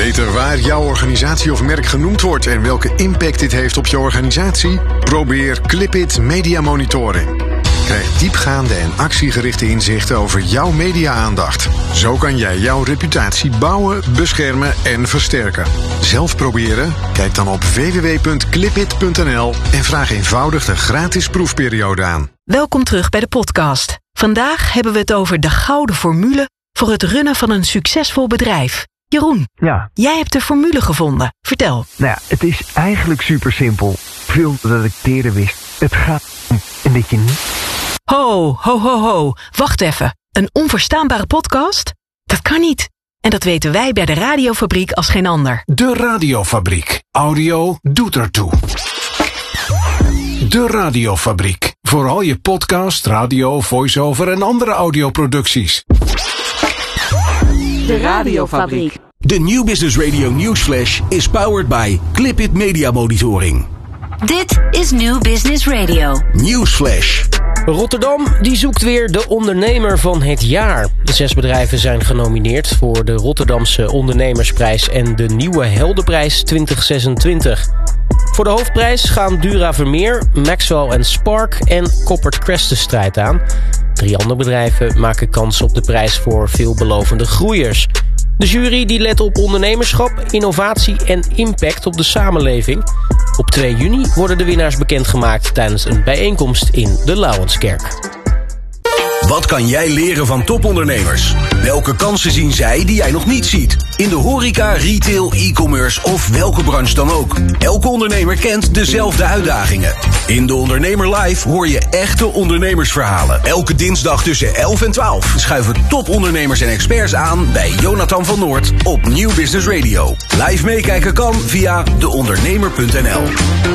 Weten waar jouw organisatie of merk genoemd wordt en welke impact dit heeft op je organisatie? Probeer Clipit Media Monitoring. Krijg diepgaande en actiegerichte inzichten over jouw media-aandacht. Zo kan jij jouw reputatie bouwen, beschermen en versterken. Zelf proberen? Kijk dan op www.clipit.nl en vraag eenvoudig de gratis proefperiode aan. Welkom terug bij de podcast. Vandaag hebben we het over de gouden formule voor het runnen van een succesvol bedrijf. Jeroen, jij hebt de formule gevonden. Vertel. Nou ja, het is eigenlijk super simpel. Veel dat ik eerder wist. Het gaat om en dat je niet... Ho. Wacht even. Een onverstaanbare podcast? Dat kan niet. En dat weten wij bij de Radiofabriek als geen ander. De Radiofabriek. Audio doet ertoe. De Radiofabriek. Voor al je podcast, radio, voice-over en andere audioproducties. De Radiofabriek. De New Business Radio Newsflash is powered by Clipit Media Monitoring. Dit is New Business Radio. Newsflash. Rotterdam die zoekt weer de ondernemer van het jaar. 6 bedrijven zijn genomineerd voor de Rotterdamse Ondernemersprijs en de Nieuwe Heldenprijs 2026. Voor de hoofdprijs gaan Dura Vermeer, Maxwell & Spark en Coppert Crest de strijd aan. 3 andere bedrijven maken kans op de prijs voor veelbelovende groeiers. De jury die let op ondernemerschap, innovatie en impact op de samenleving. Op 2 juni worden de winnaars bekendgemaakt tijdens een bijeenkomst in de Lauwenskerk. Wat kan jij leren van topondernemers? Welke kansen zien zij die jij nog niet ziet? In de horeca, retail, e-commerce of welke branche dan ook. Elke ondernemer kent dezelfde uitdagingen. In De Ondernemer Live hoor je echte ondernemersverhalen. Elke dinsdag tussen 11 en 12 schuiven topondernemers en experts aan bij Jonathan van Noord op New Business Radio. Live meekijken kan via deondernemer.nl.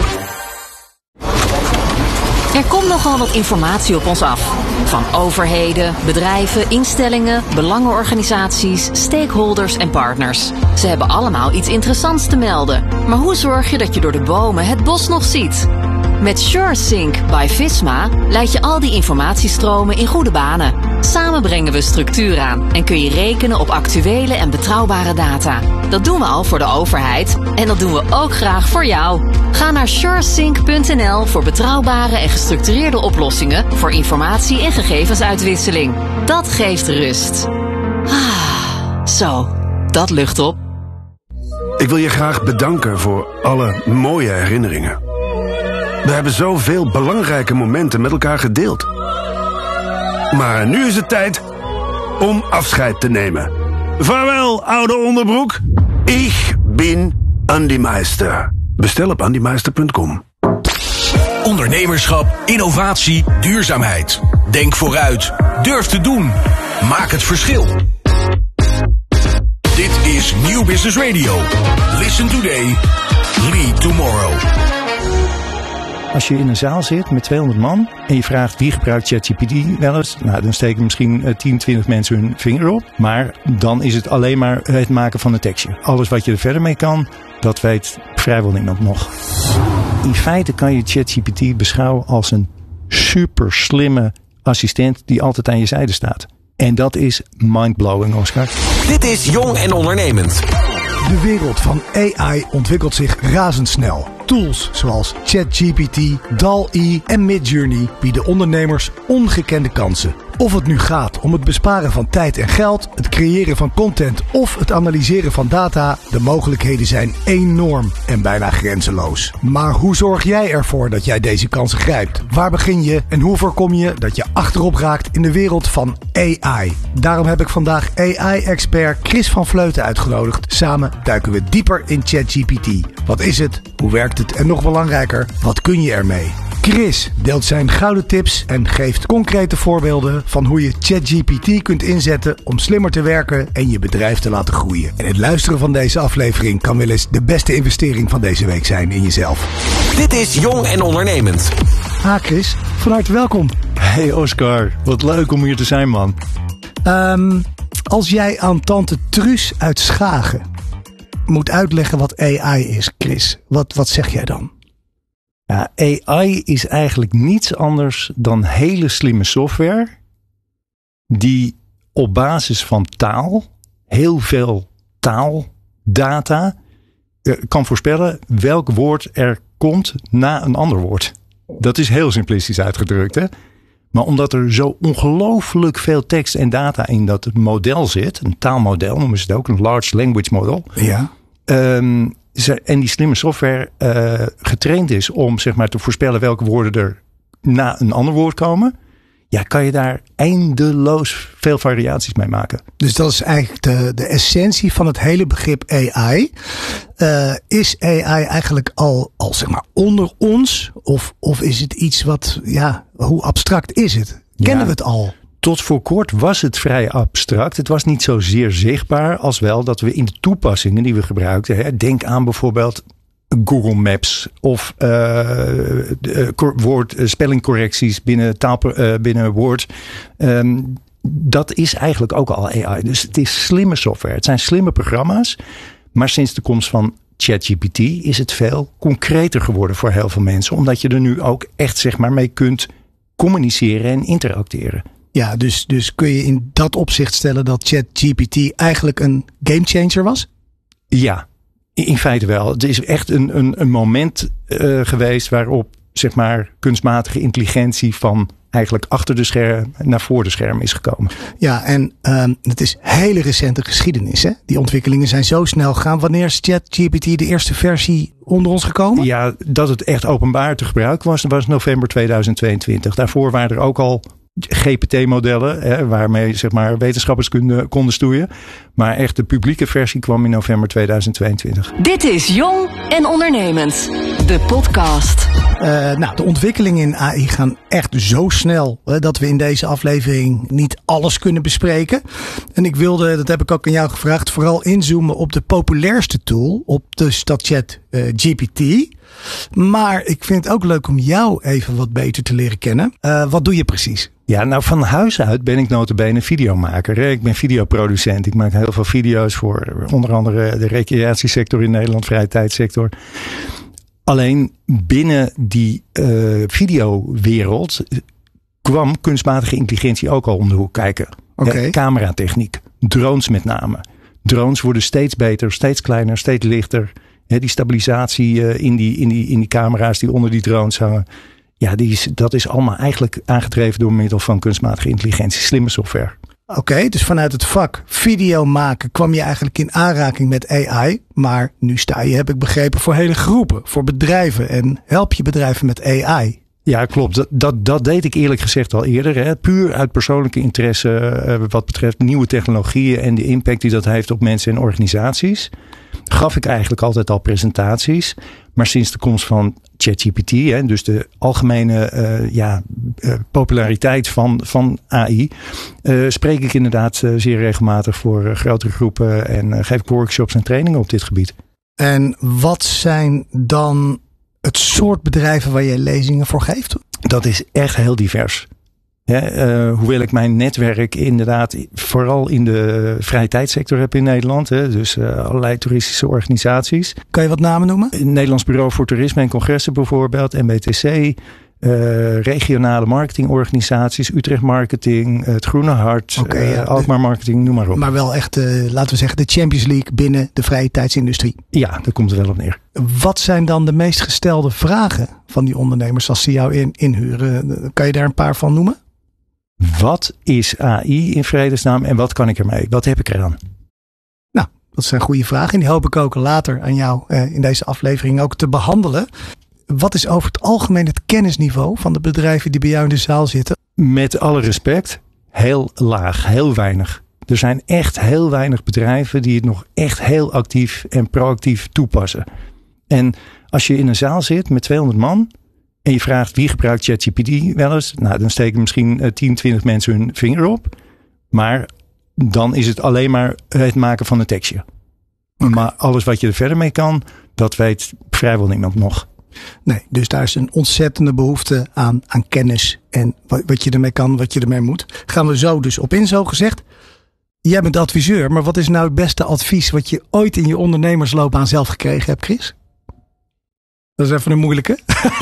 Er komt nogal wat informatie op ons af. Van overheden, bedrijven, instellingen, belangenorganisaties, stakeholders en partners. Ze hebben allemaal iets interessants te melden. Maar hoe zorg je dat je door de bomen het bos nog ziet? Met SureSync by Visma leid je al die informatiestromen in goede banen. Samen brengen we structuur aan en kun je rekenen op actuele en betrouwbare data. Dat doen we al voor de overheid en dat doen we ook graag voor jou. Ga naar suresync.nl voor betrouwbare en gestructureerde oplossingen voor informatie- en gegevensuitwisseling. Dat geeft rust. Zo, dat lucht op. Ik wil je graag bedanken voor alle mooie herinneringen. We hebben zoveel belangrijke momenten met elkaar gedeeld. Maar nu is het tijd om afscheid te nemen. Vaarwel, oude onderbroek. Ik ben Andy Meister. Bestel op andymeister.com. Ondernemerschap, innovatie, duurzaamheid. Denk vooruit. Durf te doen. Maak het verschil. Dit is New Business Radio. Listen today. Lead tomorrow. Als je in een zaal zit met 200 man en je vraagt wie gebruikt ChatGPT wel eens, nou, dan steken misschien 10, 20 mensen hun vinger op. Maar dan is het alleen maar het maken van een tekstje. Alles wat je er verder mee kan, dat weet vrijwel niemand nog. In feite kan je ChatGPT beschouwen als een super slimme assistent die altijd aan je zijde staat. En dat is mindblowing, Oscar. Dit is Jong en Ondernemend. De wereld van AI ontwikkelt zich razendsnel. Tools zoals ChatGPT, DALL-E en Midjourney bieden ondernemers ongekende kansen. Of het nu gaat om het besparen van tijd en geld, het creëren van content of het analyseren van data, de mogelijkheden zijn enorm en bijna grenzeloos. Maar hoe zorg jij ervoor dat jij deze kansen grijpt? Waar begin je en hoe voorkom je dat je achterop raakt in de wereld van AI? Daarom heb ik vandaag AI-expert Chris van Vleuten uitgenodigd. Samen duiken we dieper in ChatGPT. Wat is het? Hoe werkt het? En nog belangrijker, wat kun je ermee? Chris deelt zijn gouden tips en geeft concrete voorbeelden van hoe je ChatGPT kunt inzetten om slimmer te werken en je bedrijf te laten groeien. En het luisteren van deze aflevering kan wel eens de beste investering van deze week zijn in jezelf. Dit is Jong en Ondernemend. Chris, van harte welkom. Hey Oscar, wat leuk om hier te zijn, man. Als jij aan tante Truus uit Schagen moet uitleggen wat AI is, Chris, wat zeg jij dan? Ja, AI is eigenlijk niets anders dan hele slimme software die op basis van taal, heel veel taal, data kan voorspellen welk woord er komt na een ander woord. Dat is heel simplistisch uitgedrukt, hè? Maar omdat er zo ongelooflijk veel tekst en data in dat model zit, een taalmodel noemen ze het ook, een large language model. Ja. En die slimme software getraind is om zeg maar te voorspellen welke woorden er na een ander woord komen. Ja, kan je daar eindeloos veel variaties mee maken. Dus dat is eigenlijk de essentie van het hele begrip AI. Is AI eigenlijk al zeg maar onder ons? Of is het iets wat, hoe abstract is het? Kennen we het al? Tot voor kort was het vrij abstract. Het was niet zo zeer zichtbaar als wel dat we in de toepassingen die we gebruikten. Denk aan bijvoorbeeld Google Maps of spellingcorrecties binnen Word. Dat is eigenlijk ook al AI. Dus het is slimme software. Het zijn slimme programma's. Maar sinds de komst van ChatGPT is het veel concreter geworden voor heel veel mensen. Omdat je er nu ook echt zeg maar mee kunt communiceren en interacteren. Ja, dus kun je in dat opzicht stellen dat ChatGPT eigenlijk een gamechanger was? Ja, in feite wel. Het is echt een moment geweest waarop zeg maar kunstmatige intelligentie van eigenlijk achter de scherm naar voor de scherm is gekomen. Ja, en het is hele recente geschiedenis. Hè? Die ontwikkelingen zijn zo snel gegaan. Wanneer is ChatGPT de eerste versie onder ons gekomen? Ja, dat het echt openbaar te gebruiken was november 2022. Daarvoor waren er ook al GPT-modellen, waarmee zeg maar wetenschappers konden stoeien. Maar echt de publieke versie kwam in november 2022. Dit is Jong en Ondernemend, de podcast. De ontwikkelingen in AI gaan echt zo snel dat we in deze aflevering niet alles kunnen bespreken. En ik wilde, dat heb ik ook aan jou gevraagd, vooral inzoomen op de populairste tool, op dus dat ChatGPT. Maar ik vind het ook leuk om jou even wat beter te leren kennen. Wat doe je precies? Ja, nou van huis uit ben ik nota bene videomaker. Ik ben videoproducent. Ik maak heel veel video's voor onder andere de recreatiesector in Nederland, vrije tijdsector. Alleen binnen die videowereld kwam kunstmatige intelligentie ook al om de hoek kijken. Okay. Cameratechniek, drones met name. Drones worden steeds beter, steeds kleiner, steeds lichter. Die stabilisatie in die camera's die onder die drones hangen. Ja, dat is allemaal eigenlijk aangedreven door middel van kunstmatige intelligentie, slimme software. Oké, dus vanuit het vak video maken kwam je eigenlijk in aanraking met AI. Maar nu sta je, heb ik begrepen, voor hele groepen, voor bedrijven. En help je bedrijven met AI. Ja, klopt. Dat deed ik eerlijk gezegd al eerder. Puur uit persoonlijke interesse wat betreft nieuwe technologieën en de impact die dat heeft op mensen en organisaties. Gaf ik eigenlijk altijd al presentaties. Maar sinds de komst van ChatGPT, dus de algemene populariteit van AI, spreek ik inderdaad zeer regelmatig voor grotere groepen en geef ik workshops en trainingen op dit gebied. En wat zijn dan het soort bedrijven waar je lezingen voor geeft? Dat is echt heel divers. Hoewel ik mijn netwerk inderdaad vooral in de vrije tijdsector heb in Nederland. Dus allerlei toeristische organisaties. Kan je wat namen noemen? Het Nederlands Bureau voor Toerisme en Congressen bijvoorbeeld. NBTC. Regionale marketingorganisaties. Utrecht Marketing. Het Groene Hart. Alkmaar Marketing, noem maar op. Maar wel echt, laten we zeggen, de Champions League binnen de vrije tijdsindustrie. Ja, daar komt het wel op neer. Wat zijn dan de meest gestelde vragen van die ondernemers als ze jou inhuren? Kan je daar een paar van noemen? Wat is AI in vredesnaam en wat kan ik ermee? Wat heb ik eraan? Nou, dat zijn goede vragen. En die hoop ik ook later aan jou in deze aflevering ook te behandelen. Wat is over het algemeen het kennisniveau van de bedrijven die bij jou in de zaal zitten? Met alle respect, heel laag, heel weinig. Er zijn echt heel weinig bedrijven die het nog echt heel actief en proactief toepassen. En als je in een zaal zit met 200 man en je vraagt wie gebruikt ChatGPT wel eens, nou dan steken misschien 10, 20 mensen hun vinger op. Maar dan is het alleen maar het maken van een tekstje. Okay. Maar alles wat je er verder mee kan, dat weet vrijwel niemand nog. Nee, dus daar is een ontzettende behoefte aan kennis en wat je ermee kan, wat je ermee moet. Gaan we zo dus op in, zo gezegd. Jij bent adviseur, maar wat is nou het beste advies wat je ooit in je ondernemersloopbaan zelf gekregen hebt, Chris? Dat is even een moeilijke.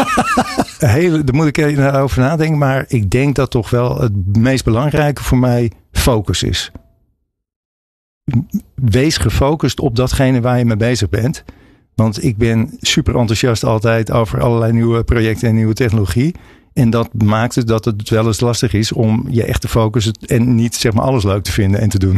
Daar moet ik even over nadenken, maar ik denk dat toch wel het meest belangrijke voor mij focus is. wees gefocust op datgene waar je mee bezig bent. Want ik ben super enthousiast altijd over allerlei nieuwe projecten en nieuwe technologie. En dat maakt het dat het wel eens lastig is om je echt te focussen en niet zeg maar alles leuk te vinden en te doen.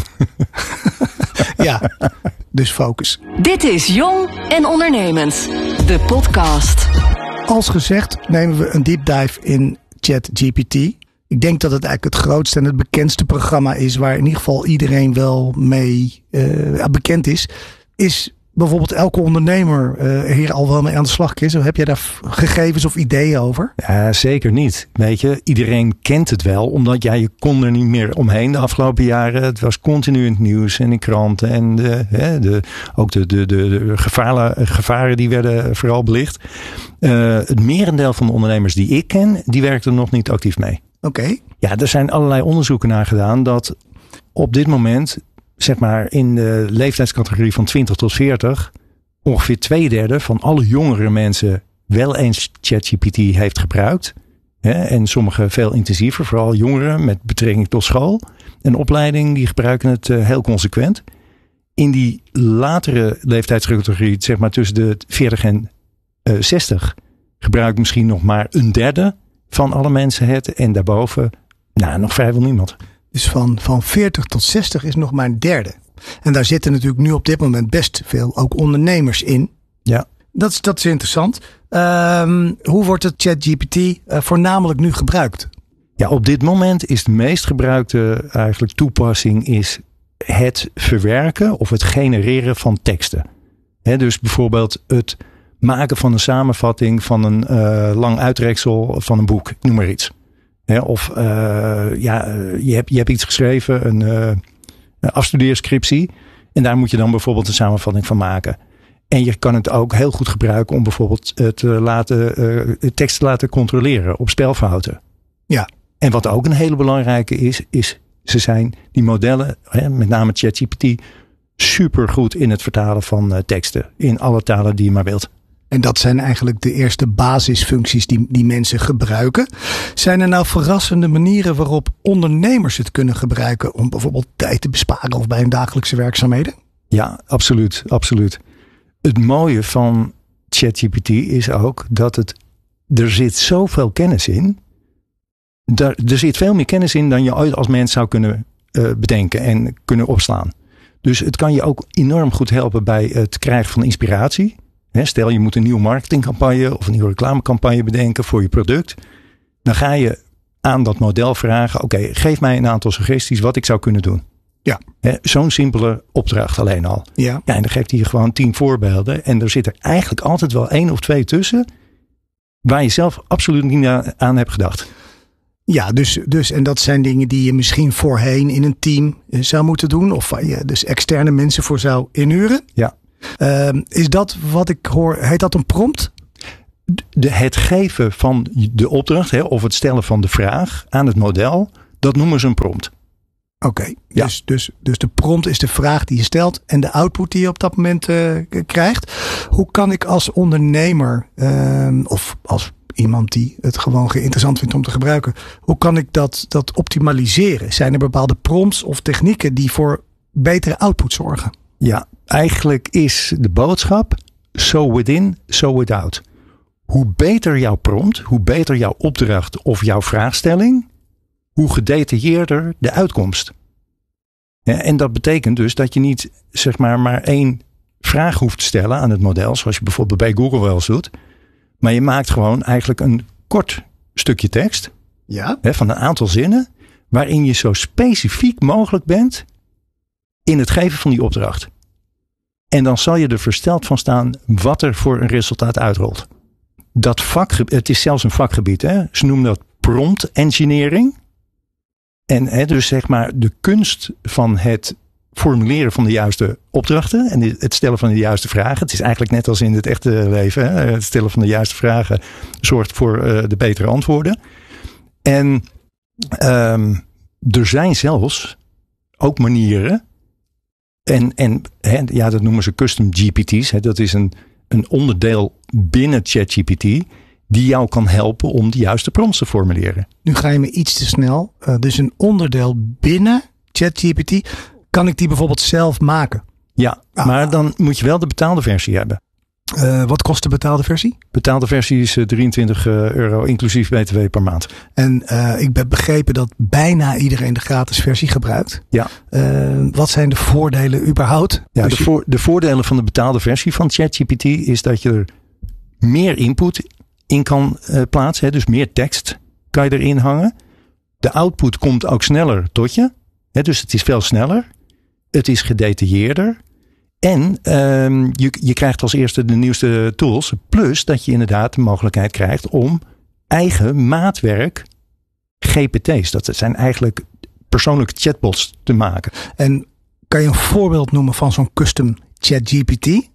Ja, dus focus. Dit is Jong en Ondernemend, de podcast. Als gezegd nemen we een deep dive in ChatGPT. Ik denk dat het eigenlijk het grootste en het bekendste programma is waar in ieder geval iedereen wel mee bekend is. Is bijvoorbeeld elke ondernemer hier al wel mee aan de slag is? Heb jij daar gegevens of ideeën over? Ja, zeker niet. Weet je, iedereen kent het wel, omdat je kon er niet meer omheen de afgelopen jaren. Het was continu in het nieuws en in kranten en ook de gevaren die werden vooral belicht. Het merendeel van de ondernemers die ik ken, die werkten er nog niet actief mee. Oké. Ja, er zijn allerlei onderzoeken naar gedaan dat op dit moment, zeg maar in de leeftijdscategorie van 20 tot 40... ongeveer 2/3 van alle jongere mensen wel eens ChatGPT heeft gebruikt. En sommigen veel intensiever, vooral jongeren met betrekking tot school en opleiding, die gebruiken het heel consequent. In die latere leeftijdscategorie, zeg maar tussen de 40 en 60, gebruikt misschien nog maar 1/3 van alle mensen het. En daarboven, nog vrijwel niemand. Dus van 40 tot 60 is nog maar 1/3. En daar zitten natuurlijk nu op dit moment best veel ook ondernemers in. Ja. Dat is interessant. Hoe wordt het ChatGPT voornamelijk nu gebruikt? Ja, op dit moment is de meest gebruikte eigenlijk toepassing is het verwerken of het genereren van teksten. Dus bijvoorbeeld het maken van een samenvatting van een lang uitreksel van een boek, noem maar iets. Of je hebt iets geschreven, een afstudeerscriptie. En daar moet je dan bijvoorbeeld een samenvatting van maken. En je kan het ook heel goed gebruiken om bijvoorbeeld het tekst te laten controleren op spelfouten. Ja. En wat ook een hele belangrijke is ze zijn die modellen, met name ChatGPT, super goed in het vertalen van teksten. In alle talen die je maar wilt. En dat zijn eigenlijk de eerste basisfuncties die mensen gebruiken. Zijn er nou verrassende manieren waarop ondernemers het kunnen gebruiken om bijvoorbeeld tijd te besparen of bij hun dagelijkse werkzaamheden? Ja, absoluut, absoluut. Het mooie van ChatGPT is ook dat er zit zoveel kennis in. Er zit veel meer kennis in dan je ooit als mens zou kunnen bedenken en kunnen opslaan. Dus het kan je ook enorm goed helpen bij het krijgen van inspiratie. Stel je moet een nieuwe marketingcampagne of een nieuwe reclamecampagne bedenken voor je product. Dan ga je aan dat model vragen, oké, geef mij een aantal suggesties wat ik zou kunnen doen. Ja. Zo'n simpele opdracht alleen al. Ja. En dan geeft hij je gewoon 10 voorbeelden. En er zit er eigenlijk altijd wel 1 of 2 tussen waar je zelf absoluut niet aan hebt gedacht. Ja, dus en dat zijn dingen die je misschien voorheen in een team zou moeten doen. Of waar je dus externe mensen voor zou inhuren. Ja. Is dat wat ik hoor, heet dat een prompt? Het geven van de opdracht of het stellen van de vraag aan het model, dat noemen ze een prompt. Oké, ja. Dus de prompt is de vraag die je stelt en de output die je op dat moment krijgt. Hoe kan ik als ondernemer of als iemand die het gewoon interessant vindt om te gebruiken, hoe kan ik dat optimaliseren? Zijn er bepaalde prompts of technieken die voor betere output zorgen? Ja, eigenlijk is de boodschap so within, so without. Hoe beter jouw prompt, hoe beter jouw opdracht of jouw vraagstelling, hoe gedetailleerder de uitkomst. Ja, en dat betekent dus dat je niet zeg maar 1 vraag hoeft te stellen aan het model, zoals je bijvoorbeeld bij Google wel eens doet. Maar je maakt gewoon eigenlijk een kort stukje tekst, ja, van een aantal zinnen, waarin je zo specifiek mogelijk bent in het geven van die opdracht. En dan zal je er versteld van staan wat er voor een resultaat uitrolt. Het is zelfs een vakgebied. Ze noemen dat prompt engineering. En dus zeg maar de kunst van het formuleren van de juiste opdrachten en het stellen van de juiste vragen. Het is eigenlijk net als in het echte leven. Het stellen van de juiste vragen zorgt voor de betere antwoorden. En er zijn zelfs ook manieren. En dat noemen ze custom GPT's. Dat is een onderdeel binnen ChatGPT die jou kan helpen om de juiste prompts te formuleren. Nu ga je me iets te snel. Dus een onderdeel binnen ChatGPT. kan ik die bijvoorbeeld zelf maken? Ja, maar dan moet je wel de betaalde versie hebben. Wat kost de betaalde versie? Betaalde versie is €23 inclusief BTW per maand. En ik heb begrepen dat bijna iedereen de gratis versie gebruikt. Ja. Wat zijn de voordelen überhaupt? Ja, de voordelen van de betaalde versie van ChatGPT is dat je er meer input in kan plaatsen. Hè, dus meer tekst kan je erin hangen. De output komt ook sneller tot je. Hè, dus het is veel sneller. Het is gedetailleerder. En je krijgt als eerste de nieuwste tools. Plus dat je inderdaad de mogelijkheid krijgt om eigen maatwerk GPT's. Dat zijn eigenlijk persoonlijke chatbots te maken. En kan je een voorbeeld noemen van zo'n custom ChatGPT?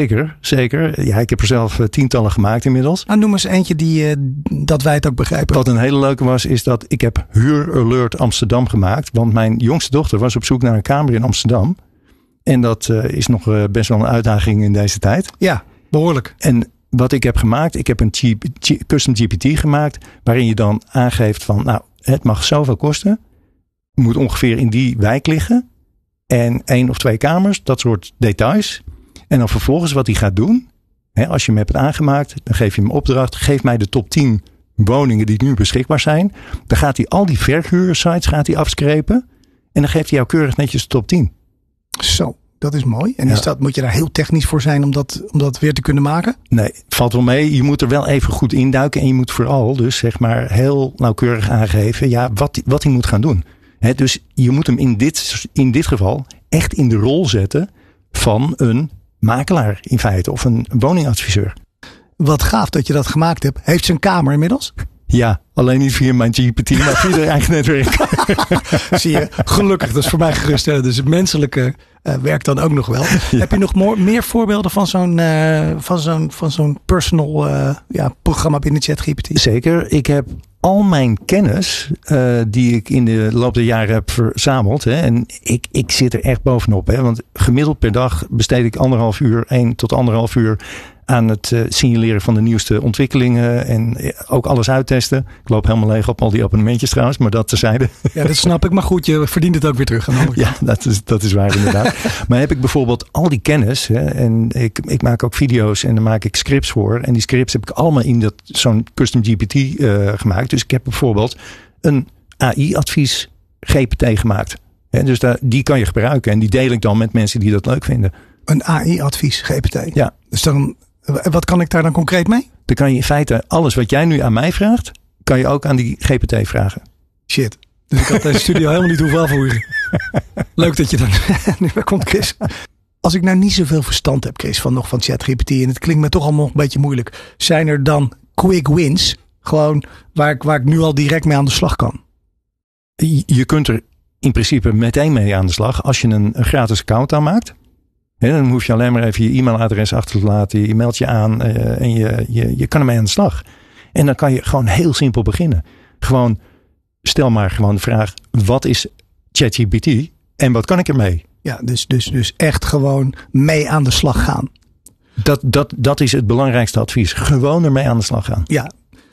Zeker. Ja, ik heb er zelf tientallen gemaakt inmiddels. Nou, noem eens eentje dat wij het ook begrijpen. Wat een hele leuke was, is dat ik heb Huur Alert Amsterdam gemaakt. Want mijn jongste dochter was op zoek naar een kamer in Amsterdam. En dat is nog best wel een uitdaging in deze tijd. Ja, behoorlijk. En wat ik heb gemaakt, ik heb een custom GPT gemaakt. Waarin je dan aangeeft van, nou, het mag zoveel kosten. Moet ongeveer in die wijk liggen. En 1 of 2 kamers, dat soort details. En dan vervolgens wat hij gaat doen. Hè, als je hem hebt aangemaakt, dan geef je hem opdracht. Geef mij de top 10 woningen die nu beschikbaar zijn. Dan gaat hij al die verhuursites afskrepen. En dan geeft hij jou keurig netjes de top 10. Zo, dat is mooi. En moet je daar heel technisch voor zijn om dat weer te kunnen maken? Nee, valt wel mee. Je moet er wel even goed induiken. En je moet vooral dus zeg maar heel nauwkeurig aangeven wat hij moet gaan doen. He, dus je moet hem in dit geval echt in de rol zetten van een makelaar in feite. Of een woningadviseur. Wat gaaf dat je dat gemaakt hebt. Heeft ze een kamer inmiddels? Ja, alleen niet via mijn GPT, maar via de eigen netwerk. Zie je, gelukkig. Dat is voor mij geruststellend. Dus het menselijke werkt dan ook nog wel. Ja. Heb je nog meer voorbeelden van zo'n personal programma binnen ChatGPT? Zeker. Ik heb al mijn kennis die ik in de loop der jaren heb verzameld. Hè, en ik zit er echt bovenop. Hè, want gemiddeld per dag besteed ik 1 tot 1,5 uur aan het signaleren van de nieuwste ontwikkelingen en ook alles uittesten. Ik loop helemaal leeg op al die abonnementjes trouwens, maar dat terzijde. Ja, dat snap ik. Maar goed, je verdient het ook weer terug. Ja, dat is waar inderdaad. Maar heb ik bijvoorbeeld al die kennis, hè, en ik maak ook video's en daar maak ik scripts voor. En die scripts heb ik allemaal in zo'n custom GPT gemaakt. Dus ik heb bijvoorbeeld een AI-advies GPT gemaakt. Hè, dus die kan je gebruiken en die deel ik dan met mensen die dat leuk vinden. Een AI-advies GPT? Ja. Dus dan, wat kan ik daar dan concreet mee? Dan kan je in feite alles wat jij nu aan mij vraagt, kan je ook aan die GPT vragen. Shit. Dus ik had deze studio helemaal niet hoeven afvoeren. Leuk dat je dan nu weer komt, Chris. Als ik nou niet zoveel verstand heb, Chris, van ChatGPT, en het klinkt me toch allemaal een beetje moeilijk. Zijn er dan quick wins? Gewoon waar ik nu al direct mee aan de slag kan? Je kunt er in principe meteen mee aan de slag als je een gratis account aanmaakt. En dan hoef je alleen maar even je e-mailadres achter te laten. Je meldt je aan en je kan ermee aan de slag. En dan kan je gewoon heel simpel beginnen. Gewoon stel maar gewoon de vraag: wat is ChatGPT en wat kan ik ermee? Ja, dus echt gewoon mee aan de slag gaan. Dat is het belangrijkste advies. Gewoon ermee aan de slag gaan. Ja.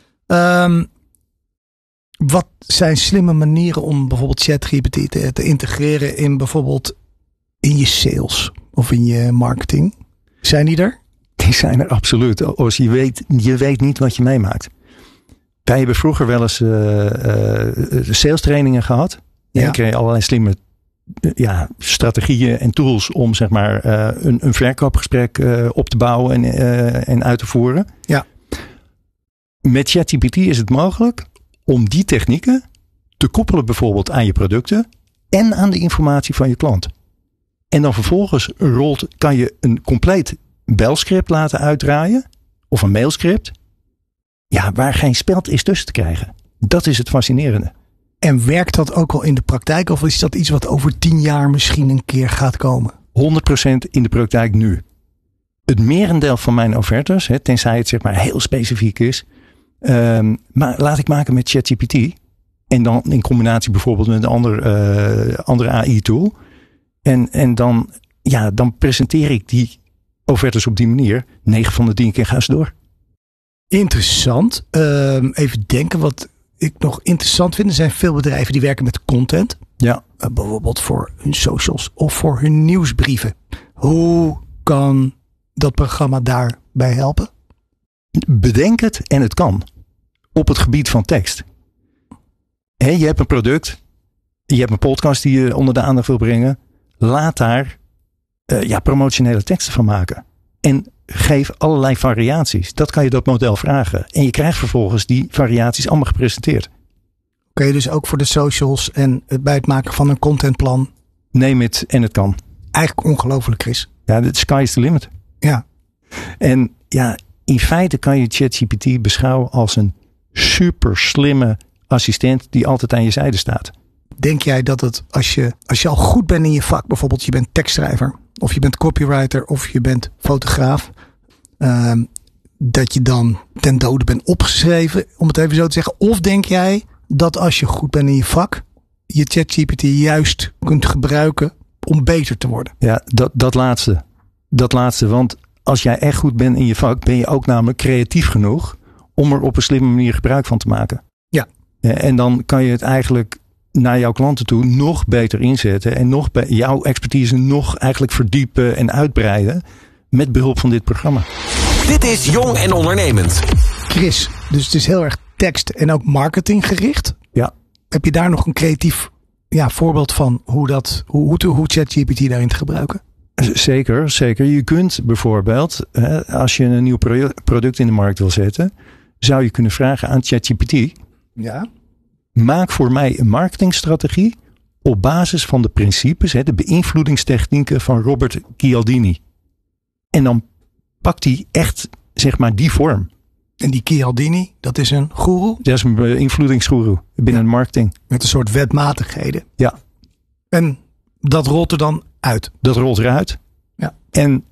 Wat zijn slimme manieren om bijvoorbeeld ChatGPT te integreren in bijvoorbeeld in je sales of in je marketing? Zijn die er? Die zijn er absoluut. Als je weet niet wat je meemaakt. Wij hebben vroeger wel eens sales trainingen gehad. Ja. Dan kreeg je allerlei slimme strategieën en tools om zeg maar een verkoopgesprek op te bouwen en uit te voeren. Ja. Met ChatGPT is het mogelijk om die technieken te koppelen bijvoorbeeld aan je producten en aan de informatie van je klant. En dan vervolgens kan je een compleet belscript laten uitdraaien of een mailscript. Ja, waar geen speld is tussen te krijgen. Dat is het fascinerende. En werkt dat ook al in de praktijk? Of is dat iets wat over 10 jaar misschien een keer gaat komen? 100% in de praktijk nu. Het merendeel van mijn offertes, tenzij het zeg maar heel specifiek is, maar laat ik maken met ChatGPT. En dan in combinatie bijvoorbeeld met een andere AI-tool. En dan presenteer ik die offertes op die manier. 9 van de 10 keer gaan ze door. Interessant. Even denken, wat ik nog interessant vind. Er zijn veel bedrijven die werken met content. Ja. Bijvoorbeeld voor hun socials of voor hun nieuwsbrieven. Hoe kan dat programma daarbij helpen? Bedenk het en het kan. Op het gebied van tekst. Je hebt een product. Je hebt een podcast die je onder de aandacht wil brengen. Laat daar promotionele teksten van maken. En geef allerlei variaties. Dat kan je dat model vragen. En je krijgt vervolgens die variaties allemaal gepresenteerd. Oké, dus ook voor de socials en bij het maken van een contentplan. Neem het en het kan. Eigenlijk ongelooflijk, Chris. Ja, de sky is the limit. Ja. En ja, in feite kan je ChatGPT beschouwen als een super slimme assistent die altijd aan je zijde staat. Denk jij dat het als je al goed bent in je vak, bijvoorbeeld je bent tekstschrijver of je bent copywriter of je bent fotograaf, dat je dan ten dode bent opgeschreven, om het even zo te zeggen? Of denk jij dat als je goed bent in je vak, je ChatGPT juist kunt gebruiken om beter te worden? Ja, dat laatste. Dat laatste, want als jij echt goed bent in je vak, ben je ook namelijk creatief genoeg om er op een slimme manier gebruik van te maken. Ja. En dan kan je het eigenlijk naar jouw klanten toe nog beter inzetten en nog jouw expertise nog eigenlijk verdiepen en uitbreiden met behulp van dit programma. Dit is Jong en Ondernemend. Chris, dus het is heel erg tekst en ook marketing gericht. Ja. Heb je daar nog een creatief voorbeeld van hoe ChatGPT daarin te gebruiken? Zeker. Je kunt bijvoorbeeld, als je een nieuw product in de markt wil zetten, zou je kunnen vragen aan ChatGPT. Ja. Maak voor mij een marketingstrategie op basis van de principes, de beïnvloedingstechnieken van Robert Cialdini. En dan pakt hij echt, zeg maar, die vorm. En die Cialdini, dat is een goeroe? Dat is een beïnvloedingsgoeroe binnen de marketing. Met een soort wetmatigheden. Ja. En dat rolt er dan uit? Dat rolt eruit. Ja. En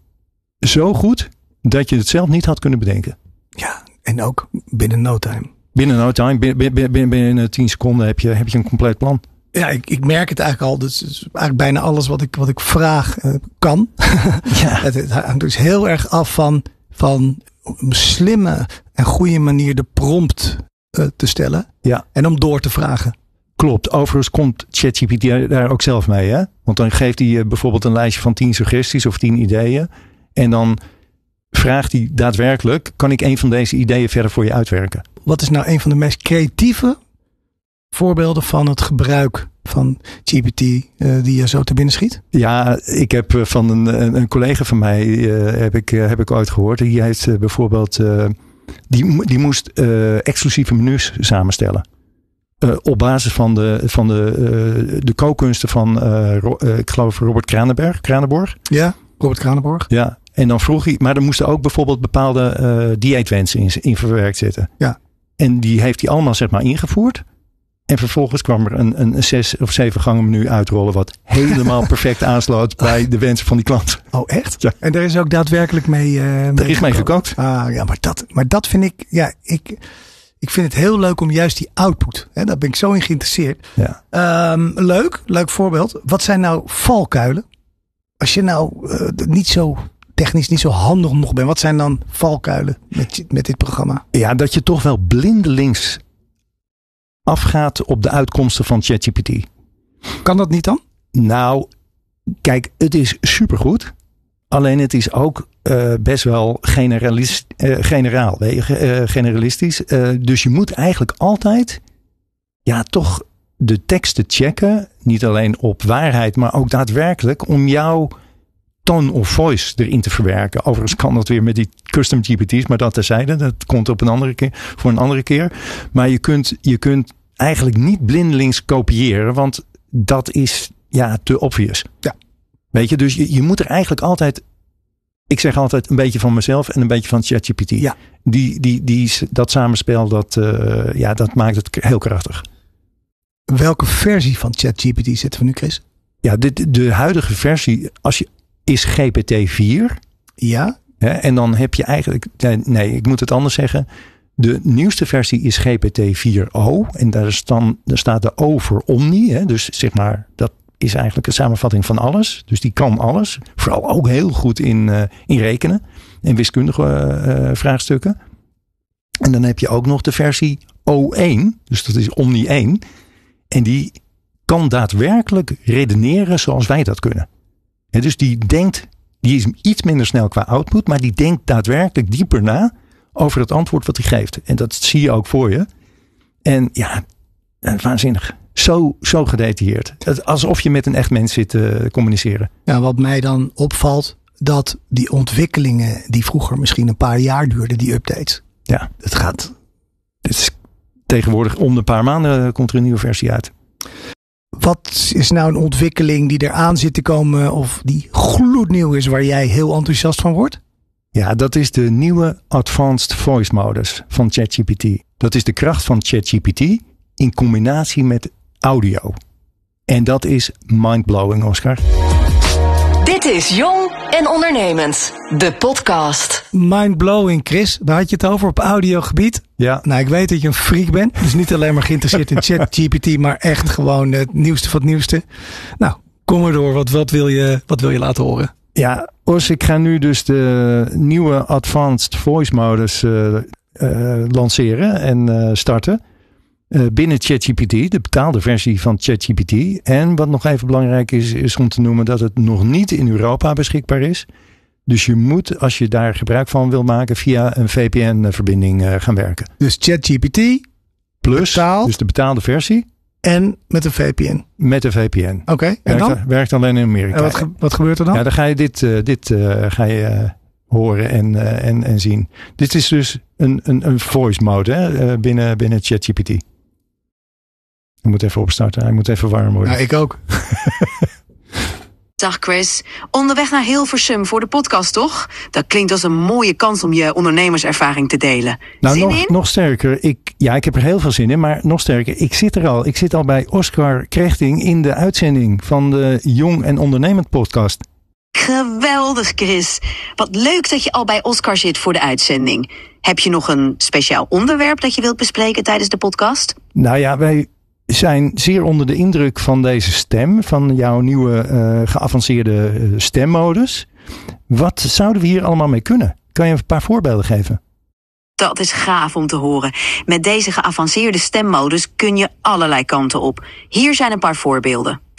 zo goed dat je het zelf niet had kunnen bedenken. Ja, en ook binnen no time. Binnen no time, binnen 10 seconden heb je een compleet plan. Ja, ik merk het eigenlijk al. Dus eigenlijk bijna alles wat ik vraag kan. Ja. Het hangt dus heel erg af van een slimme en goede manier de prompt te stellen. Ja. En om door te vragen. Klopt. Overigens komt ChatGPT daar ook zelf mee. Hè? Want dan geeft hij bijvoorbeeld een lijstje van 10 suggesties of 10 ideeën. En dan vraagt hij daadwerkelijk, kan ik een van deze ideeën verder voor je uitwerken? Wat is nou een van de meest creatieve voorbeelden van het gebruik van GPT die je zo te binnen schiet? Ja, ik heb van een collega van mij heb ik ooit gehoord. Die heeft bijvoorbeeld die moest exclusieve menus samenstellen. Op basis van de kookkunsten van ik geloof Robert Kranenborg. Ja, Robert Kranenborg. Ja, en dan vroeg hij, maar er moesten ook bijvoorbeeld bepaalde dieetwensen in verwerkt zitten. Ja. En die heeft hij allemaal, zeg maar, ingevoerd. En vervolgens kwam er een 6 of 7 gangen menu uitrollen, wat helemaal perfect aansloot bij de wensen van die klant. Oh, echt? Ja. En daar is ook daadwerkelijk mee. Er is mee gekookt. Ah, ja, maar dat vind ik. Ja, ik vind het heel leuk om juist die output. Hè, daar ben ik zo in geïnteresseerd. Ja. Leuk voorbeeld. Wat zijn nou valkuilen? Als je nou niet zo technisch niet zo handig nog bent. Wat zijn dan valkuilen met dit programma? Ja, dat je toch wel blindelings afgaat op de uitkomsten van ChatGPT. Kan dat niet dan? Nou, kijk, het is supergoed. Alleen het is ook best wel generalistisch. Dus je moet eigenlijk altijd toch de teksten checken. Niet alleen op waarheid, maar ook daadwerkelijk om jouw tone of voice erin te verwerken. Overigens kan dat weer met die custom GPT's, maar dat terzijde. Dat komt op voor een andere keer. Maar je kunt eigenlijk niet blindelings kopiëren, want dat is te obvious. Ja. Weet je, dus je moet er eigenlijk altijd, ik zeg altijd, een beetje van mezelf en een beetje van ChatGPT. Ja. Dat samenspel, dat maakt het heel krachtig. Welke versie van ChatGPT zitten we nu, Chris? Ja, de huidige versie is GPT-4. Ja. En dan heb je eigenlijk, nee, ik moet het anders zeggen. De nieuwste versie is GPT-4o. En daar staat de O voor Omni. Hè? Dus zeg maar, dat is eigenlijk een samenvatting van alles. Dus die kan alles. Vooral ook heel goed in rekenen. En wiskundige vraagstukken. En dan heb je ook nog de versie O1, dus dat is Omni 1. En die kan daadwerkelijk redeneren zoals wij dat kunnen. En dus die is iets minder snel qua output, maar die denkt daadwerkelijk dieper na over het antwoord wat hij geeft. En dat zie je ook voor je. En ja, waanzinnig. Zo gedetailleerd. Alsof je met een echt mens zit te communiceren. Ja, wat mij dan opvalt, dat die ontwikkelingen die vroeger misschien een paar jaar duurden, die updates. Ja, dit is tegenwoordig om de paar maanden komt er een nieuwe versie uit. Wat is nou een ontwikkeling die eraan zit te komen of die gloednieuw is waar jij heel enthousiast van wordt? Ja, dat is de nieuwe Advanced Voice modus van ChatGPT. Dat is de kracht van ChatGPT in combinatie met audio. En dat is mindblowing, Oscar. Dit is Jong en Ondernemend, de podcast. Mindblowing, Chris. Daar had je het over op audiogebied. Ja. Nou, ik weet dat je een freak bent. Dus niet alleen maar geïnteresseerd in ChatGPT, maar echt gewoon het nieuwste van het nieuwste. Nou, kom maar door. Wat wil je laten horen? Ja, Os, ik ga nu dus de nieuwe Advanced Voice modus lanceren en starten. Binnen ChatGPT, de betaalde versie van ChatGPT. En wat nog even belangrijk is om te noemen dat het nog niet in Europa beschikbaar is. Dus je moet, als je daar gebruik van wil maken, via een VPN-verbinding gaan werken. Dus ChatGPT plus, dus de betaalde versie. En met een VPN. Met een VPN. Oké, en dan? Werkt alleen in Amerika. En wat gebeurt er dan? Ja, dan ga je dit ga je horen en zien. Dit is dus een voice mode binnen ChatGPT. Hij moet even opstarten. Hij moet even warm worden. Nou, ik ook. Dag Chris, onderweg naar Hilversum voor de podcast, toch? Dat klinkt als een mooie kans om je ondernemerservaring te delen. Nou, nog sterker. Ik heb er heel veel zin in, maar nog sterker. Ik zit al bij Oscar Krechting in de uitzending van de Jong en Ondernemend podcast. Geweldig, Chris. Wat leuk dat je al bij Oscar zit voor de uitzending. Heb je nog een speciaal onderwerp dat je wilt bespreken tijdens de podcast? Nou ja, wij zijn zeer onder de indruk van deze stem, van jouw nieuwe geavanceerde stemmodus. Wat zouden we hier allemaal mee kunnen? Kan je een paar voorbeelden geven? Dat is gaaf om te horen. Met deze geavanceerde stemmodus kun je allerlei kanten op. Hier zijn een paar voorbeelden.